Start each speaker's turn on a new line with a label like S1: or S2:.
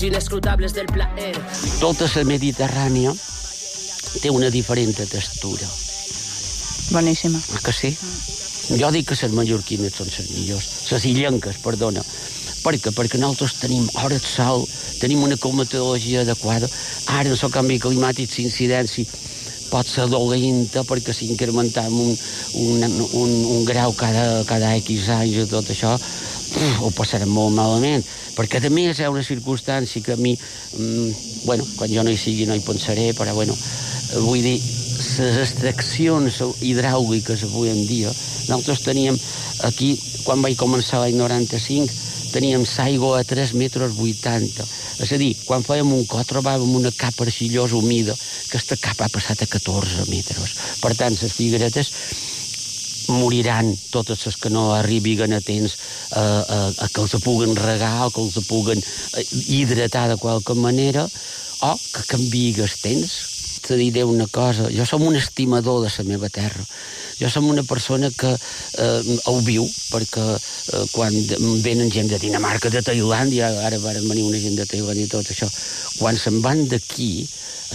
S1: inescrutables del plaer.
S2: Tota la Mediterrània té una diferent textura.
S3: Boníssima.
S2: Que sí? Jo dic que les mallorquines són les millors. Les illenques, perdona. Per què? Perquè nosaltres tenim hores de sol, tenim una climatologia adequada. Ara, amb el canvi climàtic, l'incidència pot ser dolenta perquè si incrementem un grau cada X anys i tot això, ho passarem molt malament. Perquè, a més, hi ha una circumstància que a mi, quan jo no hi sigui no hi pensaré, però, vull dir, les extraccions hidràuliques avui en dia, nosaltres teníem aquí, quan vaig començar l'any 95, teníem l'aigua a 3,80 metres. És a dir, quan fèiem un cop trobàvem una capa arcillosa humida, que aquesta capa ha passat a 14 metres. Per tant, les figueretes moriran, totes les que no arribin a temps a que els puguen regar o que els puguen hidratar de qualque manera, o que canviï el temps. Te diré una cosa, jo som un estimador de la meva terra. Jo som una persona que ho viu, perquè quan venen gent de Dinamarca, de Tailàndia, ara van venir una gent de Tailàndia i tot això, quan se'n van d'aquí,